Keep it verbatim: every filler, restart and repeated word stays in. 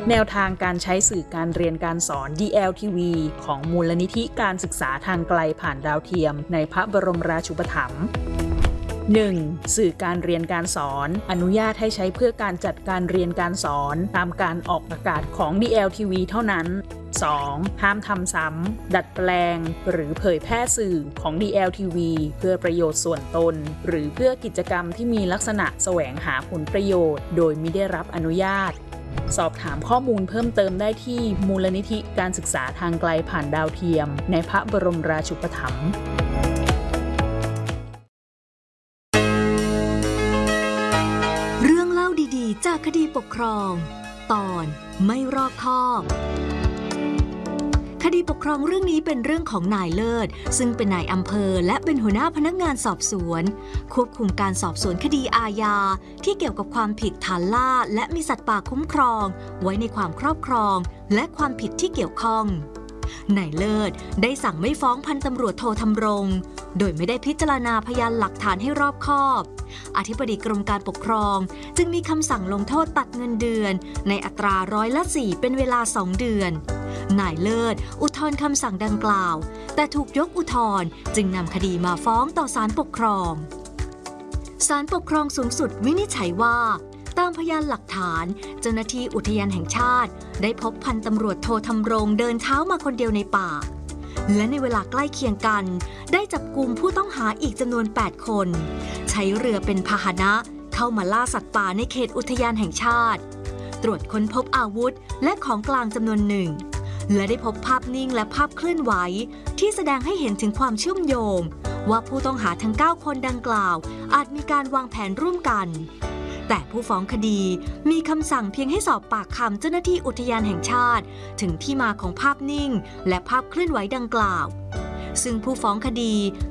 แนวทางการใช้สื่อการเรียนการสอน ดี แอล ที วี ของมูลนิธิการศึกษาทางไกลผ่านดาวเทียมในพระบรมราชูปถัมภ์ หนึ่ง. สื่อการเรียนการสอนอนุญาตให้ใช้เพื่อการจัดการเรียนการสอนตามการออกอากาศของ ดี แอล ที วี เท่านั้น สอง. ห้ามทำซ้ำดัดแปลงหรือเผยแพร่สื่อของ ดี แอล ที วี เพื่อประโยชน์ส่วนตนหรือเพื่อกิจกรรมที่มีลักษณะแสวงหาผลประโยชน์โดยมิได้รับอนุญาตสอบถามข้อมูลเพิ่มเติมได้ที่มูลนิธิการศึกษาทางไกลผ่านดาวเทียมในพระบรมราชูปถัมภ์เรื่องเล่าดีๆจากคดีปกครองตอนไม่รอบคอบคดีปกครองเรื่องนี้เป็นเรื่องของนายเลิศซึ่งเป็นนายอำเภอและเป็นหัวหน้าพนักงานสอบสวนควบคุมการสอบสวนคดีอาญาที่เกี่ยวกับความผิดฐานล่าและมีสัตว์ป่าคุ้มครองไว้ในความครอบครองและความผิดที่เกี่ยวข้องนายเลิศได้สั่งไม่ฟ้องพันตำรวจโทธำรงโดยไม่ได้พิจารณาพยานหลักฐานให้รอบคอบอธิบดีกรมการปกครองจึงมีคำสั่งลงโทษตัดเงินเดือนในอัตราร้อยละสี่เป็นเวลาสองเดือนนายเลิศอุทธรณ์คำสั่งดังกล่าวแต่ถูกยกอุทธรณ์จึงนำคดีมาฟ้องต่อศาลปกครองศาลปกครองสูงสุดวินิจฉัยว่าตามพยานหลักฐานเจ้าหน้าที่อุทยานแห่งชาติได้พบพันตำรวจโทธำรงเดินเท้ามาคนเดียวในป่าและในเวลาใกล้เคียงกันได้จับกุมผู้ต้องหาอีกจำนวนแปดคนใช้เรือเป็นพาหนะเข้ามาล่าสัตว์ป่าในเขตอุทยานแห่งชาติตรวจค้นพบอาวุธและของกลางจำนวนหนึ่งและได้พบภาพนิ่งและภาพเคลื่อนไหวที่แสดงให้เห็นถึงความเชื่อมโยงว่าผู้ต้องหาทั้งเก้าคนดังกล่าวอาจมีการวางแผนร่วมกันแต่ผู้ฟ้องคดีมีคำสั่งเพียงให้สอบปากคำเจ้าหน้าที่อุทยานแห่งชาติถึงที่มาของภาพนิ่งและภาพเคลื่อนไหวดังกล่าวซึ่งผู้ฟ้องคดี